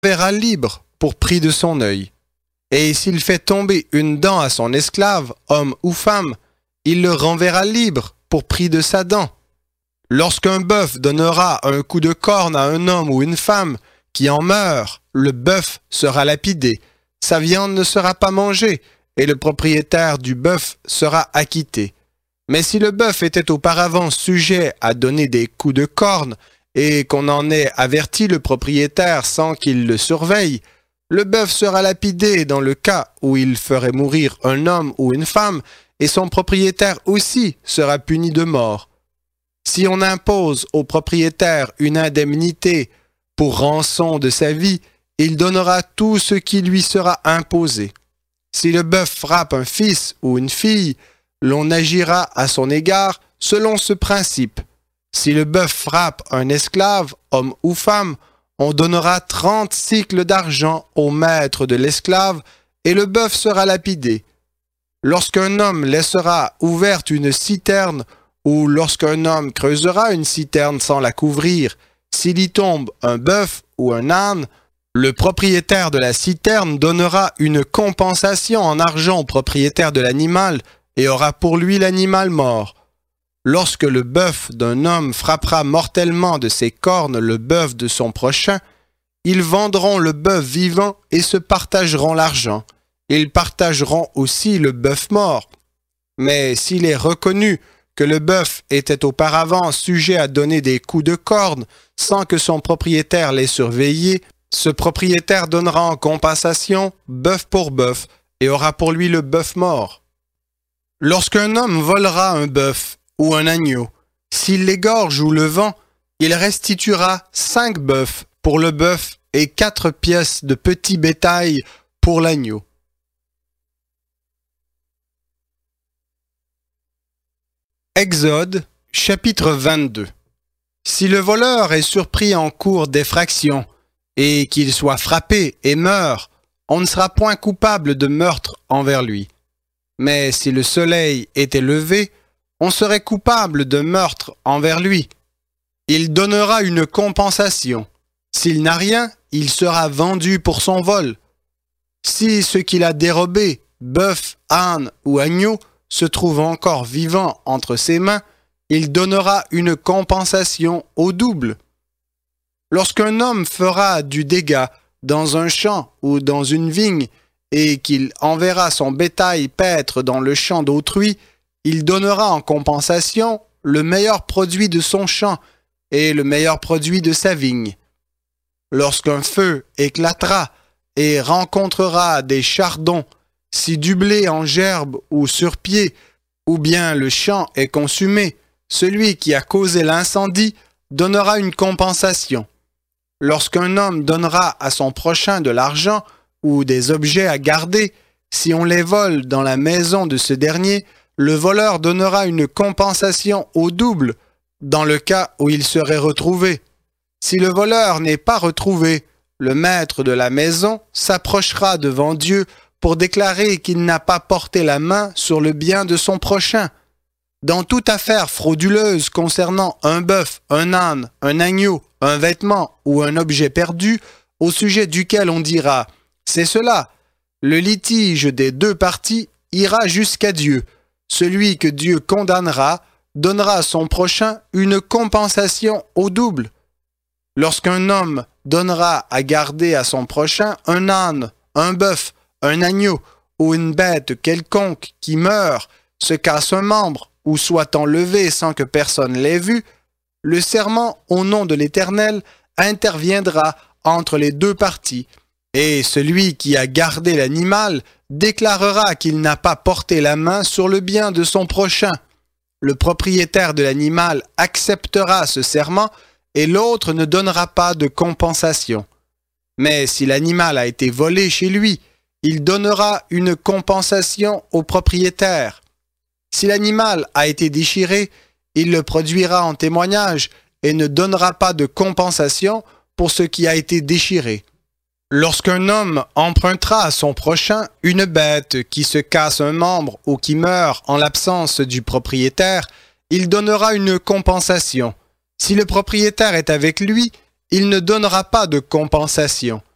verra libre pour prix de son œil. Et s'il fait tomber une dent à son esclave, homme ou femme, il le renverra libre pour prix de sa dent. Lorsqu'un bœuf donnera un coup de corne à un homme ou une femme qui en meurt, le bœuf sera lapidé, sa viande ne sera pas mangée, et le propriétaire du bœuf sera acquitté. Mais si le bœuf était auparavant sujet à donner des coups de corne, et qu'on en ait averti le propriétaire sans qu'il le surveille, le bœuf sera lapidé dans le cas où il ferait mourir un homme ou une femme, et son propriétaire aussi sera puni de mort. Si on impose au propriétaire une indemnité pour rançon de sa vie, il donnera tout ce qui lui sera imposé. Si le bœuf frappe un fils ou une fille, l'on agira à son égard selon ce principe. Si le bœuf frappe un esclave, homme ou femme, on donnera 30 cycles d'argent au maître de l'esclave et le bœuf sera lapidé. Lorsqu'un homme laissera ouverte une citerne ou lorsqu'un homme creusera une citerne sans la couvrir, s'il y tombe un bœuf ou un âne, le propriétaire de la citerne donnera une compensation en argent au propriétaire de l'animal et aura pour lui l'animal mort. Lorsque le bœuf d'un homme frappera mortellement de ses cornes le bœuf de son prochain, ils vendront le bœuf vivant et se partageront l'argent. Ils partageront aussi le bœuf mort. Mais s'il est reconnu que le bœuf était auparavant sujet à donner des coups de corne sans que son propriétaire l'ait surveillé, ce propriétaire donnera en compensation bœuf pour bœuf et aura pour lui le bœuf mort. Lorsqu'un homme volera un bœuf ou un agneau, s'il l'égorge ou le vend, il restituera 5 bœufs pour le bœuf et 4 pièces de petit bétail pour l'agneau. Exode, chapitre 22. Si le voleur est surpris en cours d'effraction, et qu'il soit frappé et meurt, on ne sera point coupable de meurtre envers lui. Mais si le soleil était levé, on serait coupable de meurtre envers lui. Il donnera une compensation. S'il n'a rien, il sera vendu pour son vol. Si ce qu'il a dérobé, bœuf, âne ou agneau, se trouve encore vivant entre ses mains, il donnera une compensation au double. Lorsqu'un homme fera du dégât dans un champ ou dans une vigne, et qu'il enverra son bétail paître dans le champ d'autrui, il donnera en compensation le meilleur produit de son champ et le meilleur produit de sa vigne. Lorsqu'un feu éclatera et rencontrera des chardons, si du blé en gerbe ou sur pied, ou bien le champ est consumé, celui qui a causé l'incendie donnera une compensation. Lorsqu'un homme donnera à son prochain de l'argent ou des objets à garder, si on les vole dans la maison de ce dernier, le voleur donnera une compensation au double dans le cas où il serait retrouvé. Si le voleur n'est pas retrouvé, le maître de la maison s'approchera devant Dieu pour déclarer qu'il n'a pas porté la main sur le bien de son prochain. Dans toute affaire frauduleuse concernant un bœuf, un âne, un agneau, un vêtement ou un objet perdu, au sujet duquel on dira « c'est cela », le litige des 2 parties ira jusqu'à Dieu. Celui que Dieu condamnera donnera à son prochain une compensation au double. Lorsqu'un homme donnera à garder à son prochain un âne, un bœuf, un agneau ou une bête quelconque qui meurt, se casse un membre ou soit enlevé sans que personne l'ait vu, le serment au nom de l'Éternel interviendra entre les 2 parties, et celui qui a gardé l'animal déclarera qu'il n'a pas porté la main sur le bien de son prochain. Le propriétaire de l'animal acceptera ce serment et l'autre ne donnera pas de compensation. Mais si l'animal a été volé chez lui, il donnera une compensation au propriétaire. Si l'animal a été déchiré, il le produira en témoignage et ne donnera pas de compensation pour ce qui a été déchiré. Lorsqu'un homme empruntera à son prochain une bête qui se casse un membre ou qui meurt en l'absence du propriétaire, il donnera une compensation. Si le propriétaire est avec lui, il ne donnera pas de compensation.